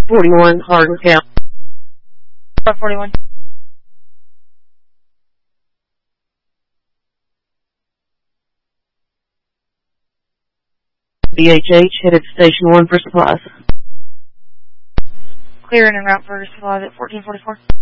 41 Hardin County. 41. BHH headed to Station 1 for supplies. Clearing en route for supplies at 1444.